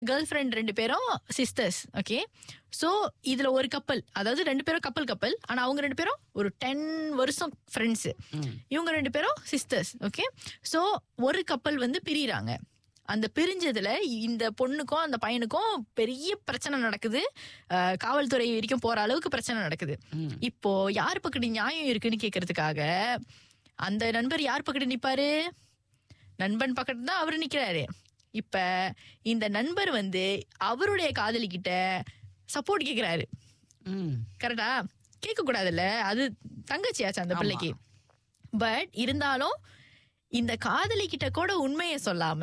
Girl friend 2 பேரும் sisters. Okay, so இதுல ஒரு கப்பல், அதாவது 2 பேரும் கப்பல், ஆனா அவங்க 2 பேரும் ஒரு 10 வருஷம் ஃப்ரெண்ட்ஸ். இவங்க 2 பேரும் சிஸ்டர்ஸ். ஓகே, சோ ஒரு கப்பல் வந்து பிரியறாங்க. அந்த பிரிஞ்சதுல இந்த பொண்ணுக்கும் அந்த பையனுக்கும் பெரிய பிரச்சனை நடக்குது. காவல்துறை வரைக்கும் போற அளவுக்கு பிரச்சனை நடக்குது. இப்போ யார் பக்கத்து நியாயம் இருக்குன்னு கேக்குறதுக்காக அந்த நண்பர் யார் பக்கத்து நிப்பாரு? நண்பன் பக்கத்து தான் அவரு நிக்கிறாரு. இப்ப இந்த நண்பர் வந்து அவருடைய காதலி கிட்ட சப்போர்ட் கேக்குறாரு. கரெக்டா? கேட்க கூடாதுல்ல, அது தங்கச்சியாச்சு அந்த பிள்ளைக்கு. பட் இருந்தாலும் இந்த காதலி கிட்ட கூட உண்மையை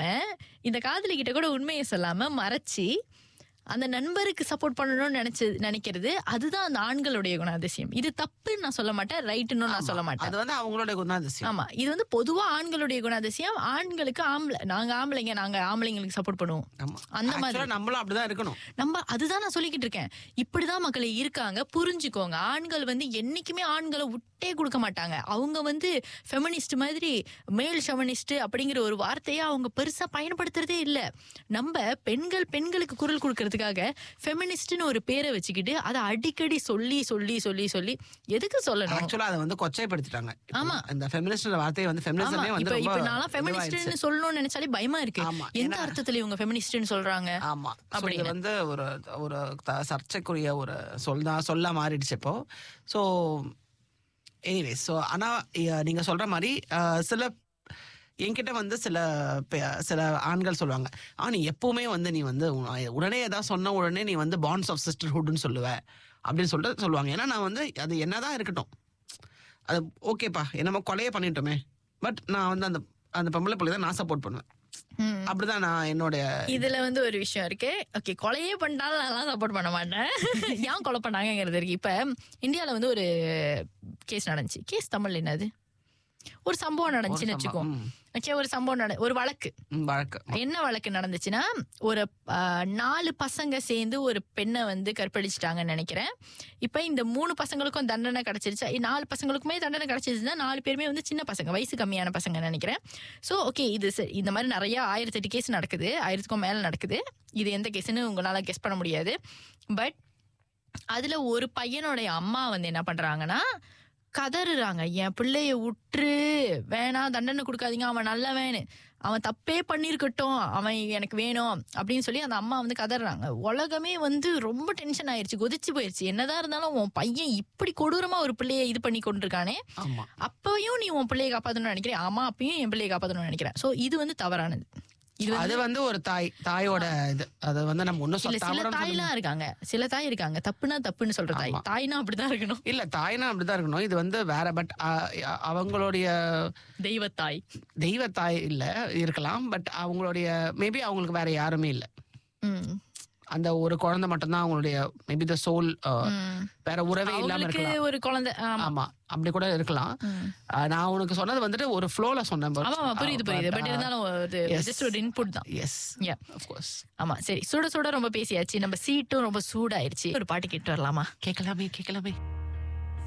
சொல்லாம மறைச்சி அந்த நண்பருக்கு சப்போர்ட் பண்ணணும்னு நினைக்கிறது, அதுதான் அந்த ஆண்களுடைய குணாதிசயம். இது தப்புன்னு நான் சொல்ல மாட்டேன், ரைட்டுன்னு நான் சொல்ல மாட்டேன். அது வந்து அவங்களுடைய குணாதிசயம். ஆமா, இது வந்து பொதுவா ஆண்களுடைய குணாதிசயம். ஆண்களுக்கு நாங்க ஆம்பளைங்களுக்கு சப்போர்ட் பண்ணுவோம். அந்த மாதிரி நம்மளும் அப்படிதான் இருக்கணும். நம்ம அதுதான் நான் சொல்லிக்கிட்டு இருக்கேன். இப்படிதான் மக்களே இருக்காங்க, புரிஞ்சுக்கோங்க. ஆண்கள் வந்து என்னைக்குமே ஆண்களை விட்டே கொடுக்க மாட்டாங்க. அவங்க வந்து ஃபெமினிஸ்ட் மாதிரி, மேல் ஷெவனிஸ்ட் அப்படிங்கிற ஒரு வார்த்தையை அவங்க பெருசா பயன்படுத்துறதே இல்ல. நம்ம பெண்களுக்கு குரல் கொடுக்கறதுக்காக ஃபெமினிஸ்ட்னு ஒரு பேரை வச்சுக்கிட்டு அதை அடிக்கடி சொல்லி சொல்லி சொல்லி சொல்லி எதுக்கு சொல்லணும்? ஆக்சுவலா அதை வந்து கொச்சைப்படுத்திட்டாங்க. ஆமா, இந்த ஃபெமினிஸ்ட் வார்த்தையை வந்து ஃபெமினிசமே வந்து இப்ப நான் ஃபெமினிஸ்ட்னு சொல்லணும்னு நினைச்சாலே பயமா இருக்கு. எந்த அர்த்தத்துல இவங்க ஃபெமினிஸ்ட்னு சொல்றாங்க? ஆமா, அப்படி வந்து ஒரு சர்ச்சைக்குரிய ஒரு சொல்ல மாறிடுச்சு இப்போ. சோ எனிவே, சோ ஆனா நீங்க சொல்ற மாதிரி சில என்கிட்ட வந்து சில ஆண்கள் சொல்லுவாங்க, நீ எப்பவுமே வந்து நீ வந்து உடனே ஏதாவது சொன்ன உடனே நீ வந்து பாண்ட்ஸ் ஆஃப் சிஸ்டர்ஹுட்னு சொல்லுவ அப்படின்னு சொல்லிட்டு சொல்லுவாங்க. ஏன்னா நான் வந்து அது என்னதான் இருக்கட்டும், அது ஓகேப்பா, நம்ம கொலையே பண்ணிட்டோமே, பட் நான் வந்து அந்த பொம்பளை பிள்ளை தான் நான் சப்போர்ட் பண்ணுவேன். அப்படிதான் நான் என்னோட இதுல வந்து ஒரு விஷயம் இருக்கு. ஓகே, கொலையே பண்ணாலும் நான் சப்போர்ட் பண்ண மாட்டேன். ஏன் கொலை பண்ணாங்கிறது இருக்கு. இப்ப இந்தியால வந்து ஒரு கேஸ் நடந்துச்சு. கேஸ் தமிழ்ல என்னது, ஒரு சம்பவம் நடந்துச்சுன்னு வச்சுக்கோ. ஓகே, ஒரு சம்பவம் ஒரு வழக்கு என்ன வழக்கு நடந்துச்சுன்னா, ஒரு 4 பசங்க சேர்ந்து ஒரு பெண்ணை வந்து கற்பழிச்சிட்டாங்கன்னு நினைக்கிறேன். இப்ப இந்த 3 பசங்களுக்கும் தண்டனை கிடைச்சிருச்சா? 4 பசங்களுக்குமே தண்டனை கிடைச்சிருச்சுன்னா 4 பேருமே வந்து சின்ன பசங்க, வயசு கம்மியான பசங்க நினைக்கிறேன். சோ ஓகே, இது இந்த மாதிரி நிறைய 1008 கேஸ் நடக்குது, 1000க்கும் மேல நடக்குது. இது எந்த கேஸ்ன்னு உங்களால கெஸ் பண்ண முடியாது. பட் அதுல ஒரு பையனுடைய அம்மா வந்து என்ன பண்றாங்கன்னா, கதறுறாங்க, என் பிள்ளைய விட்டுரு, வேணாம், தண்டனை கொடுக்காதீங்க, அவன் நல்லவன், அவன் தப்பே பண்ணிருக்கட்டும், அவன் எனக்கு வேணும் அப்படின்னு சொல்லி அந்த அம்மா வந்து கதறாங்க. உலகமே வந்து ரொம்ப டென்ஷன் ஆயிடுச்சு, கொதிச்சு போயிடுச்சு. என்னதான் இருந்தாலும் உன் பையன் இப்படி கொடூரமா ஒரு பிள்ளைய இது பண்ணி கொண்டிருக்கானே, அப்பயும் நீ உன் பிள்ளைய காப்பாற்றணும்னு நினைக்கிறேன். ஆமா, அப்பயும் என் பிள்ளைய காப்பாற்றணும்னு நினைக்கிறேன். சோ இது வந்து தவறானது. அது வந்து ஒரு தாயோட இது. அது வந்து நம்ம ஒன்னும் சில தாய்லாம் இருக்காங்க, சில தாய் இருக்காங்க தப்புன்னு சொல்ற தாய். தாய்னா அப்படிதான் இருக்கணும். இல்ல, தாய்னா அப்படிதான் இருக்கணும். இது வந்து வேற. பட் அவங்களுடைய தெய்வத்தாய் இல்ல இருக்கலாம். பட் அவங்களுடைய மேபி அவங்களுக்கு வேற யாருமே இல்ல. அந்த ஒரு குழந்தை மட்டும்தான் அவங்களுடைய மேபி தி சோல். வேற உறவே இல்லாம இருக்கலாம் ஒரு குழந்தை. ஆமா, அப்படி கூட இருக்கலாம். நான் உனக்கு சொன்னது வந்துட்டு ஒரு ஃப்ளோல சொன்னேன். புரியுது. பட் இருந்தாலும் ஜஸ்ட் ஒரு இன்புட் தான். S, yeah, of course. ஆமா, சரி, சுட ரொம்ப பேசியாச்சு. நம்ம சீட்டும் ரொம்ப சூடாயிருச்சு. ஒரு பாட்டு கேட்டு வரலாமா? கேட்கலாமே.